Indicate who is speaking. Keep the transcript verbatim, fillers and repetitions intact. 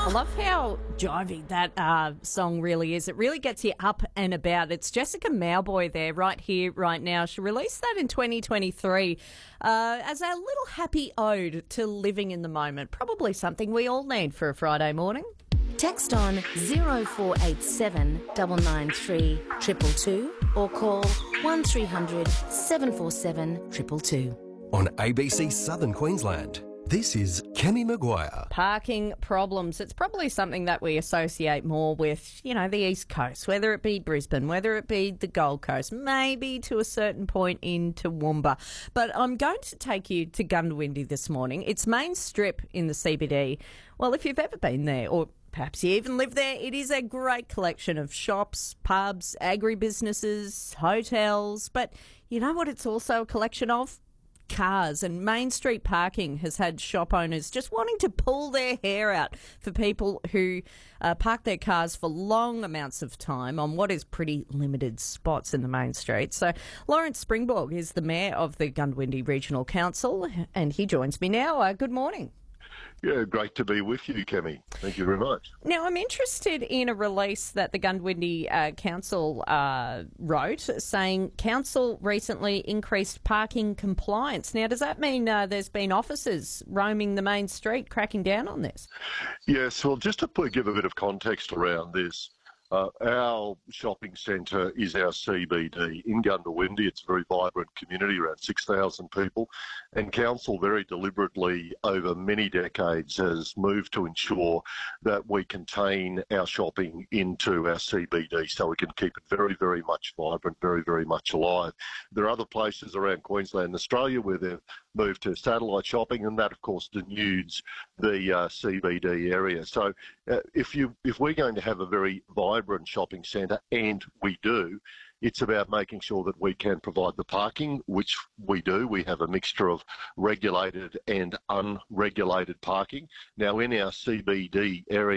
Speaker 1: I love how jivey that uh, song really is. It really gets you up and about. It's Jessica Mauboy there, right here, right now. She released that in twenty twenty-three uh, as a little happy ode to living in the moment. Probably something we all need for a Friday morning.
Speaker 2: Text on zero four eight seven nine nine three two two two or call one three hundred seven four seven two two two.
Speaker 3: On A B C Southern Queensland, this is Kemi Maguire.
Speaker 1: Parking problems. It's probably something that we associate more with, you know, the East Coast, whether it be Brisbane, whether it be the Gold Coast, maybe to a certain point in Toowoomba. But I'm going to take you to Goondiwindi this morning. It's Main Strip in the C B D. Well, if you've ever been there, or perhaps you even live there, it is a great collection of shops, pubs, agribusinesses, hotels. But you know what it's also a collection of? Cars. And Main Street Parking has had shop owners just wanting to pull their hair out for people who uh, park their cars for long amounts of time on what is pretty limited spots in the main street. So Lawrence Springborg is the Mayor of the Goondiwindi Regional Council, and he joins me now. Uh, good morning.
Speaker 4: Yeah, great to be with you, Kemi. Thank you very much.
Speaker 1: Now, I'm interested in a release that the Goondiwindi uh, Council uh, wrote saying council recently increased parking compliance. Now, does that mean uh, there's been officers roaming the main street cracking down on this?
Speaker 4: Yes, well, just to put, give a bit of context around this, Uh, our shopping centre is our C B D in Goondiwindi. It's a very vibrant community, around six thousand people, and Council very deliberately over many decades has moved to ensure that we contain our shopping into our C B D so we can keep it very, very much vibrant, very, very much alive. There are other places around Queensland and Australia where they've moved to satellite shopping, and that, of course, denudes the uh, C B D area. So uh, if you if we're going to have a very vibrant shopping centre, and we do, it's about making sure that we can provide the parking, which we do. We have a mixture of regulated and unregulated parking. Now, in our C B D area,